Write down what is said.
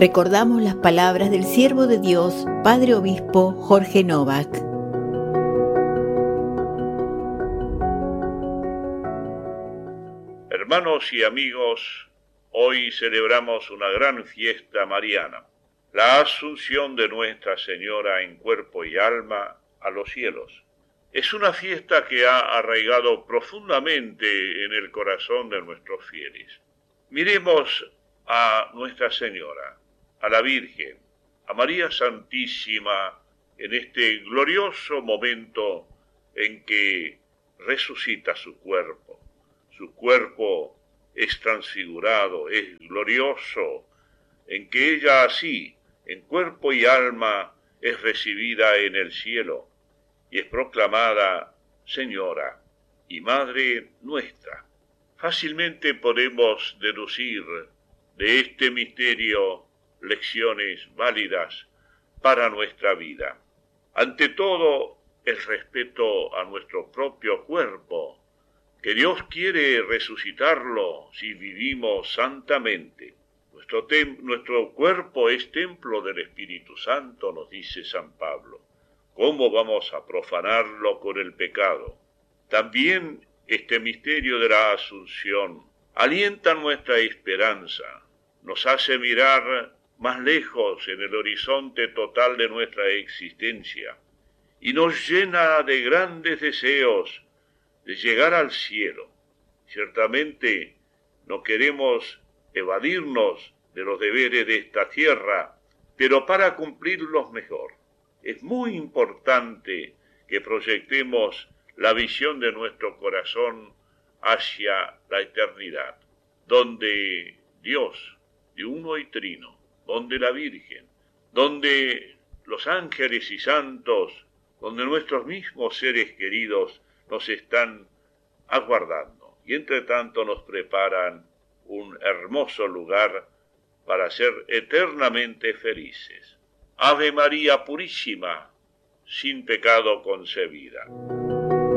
Recordamos las palabras del siervo de Dios, Padre Obispo Jorge Novak. Hermanos y amigos, hoy celebramos una gran fiesta mariana, la Asunción de Nuestra Señora en cuerpo y alma a los cielos. Es una fiesta que ha arraigado profundamente en el corazón de nuestros fieles. Miremos a Nuestra Señora, a la Virgen, a María Santísima, en este glorioso momento en que resucita su cuerpo. Su cuerpo es transfigurado, es glorioso, en que ella así, en cuerpo y alma, es recibida en el cielo y es proclamada Señora y Madre nuestra. Fácilmente podemos deducir de este misterio lecciones válidas para nuestra vida. Ante todo, el respeto a nuestro propio cuerpo, que Dios quiere resucitarlo si vivimos santamente. Nuestro cuerpo es templo del Espíritu Santo, nos dice San Pablo. ¿Cómo vamos a profanarlo con el pecado? También este misterio de la Asunción alienta nuestra esperanza, nos hace mirar más lejos en el horizonte total de nuestra existencia y nos llena de grandes deseos de llegar al cielo. Ciertamente no queremos evadirnos de los deberes de esta tierra, pero para cumplirlos mejor. Es muy importante que proyectemos la visión de nuestro corazón hacia la eternidad, donde Dios, de uno y trino, donde la Virgen, donde los ángeles y santos, donde nuestros mismos seres queridos nos están aguardando y entre tanto nos preparan un hermoso lugar para ser eternamente felices. Ave María Purísima, sin pecado concebida.